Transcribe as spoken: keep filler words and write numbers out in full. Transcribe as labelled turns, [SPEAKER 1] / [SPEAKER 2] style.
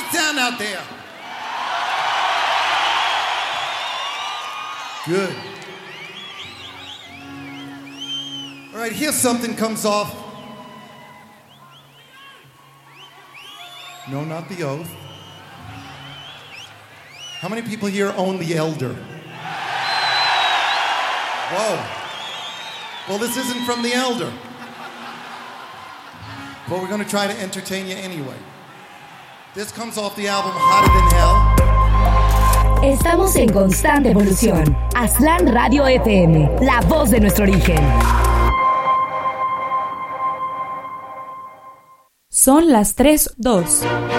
[SPEAKER 1] Get down out there. Good. All right, here something comes off. No, not the oath. How many people here own the Elder? Whoa. Well, this isn't from the Elder. But we're going to try to entertain you anyway. This comes off the album Hotter Than Hell.
[SPEAKER 2] Estamos en constante evolución. Aztlán Radio F M, la voz de nuestro origen.
[SPEAKER 3] Son las tres dos.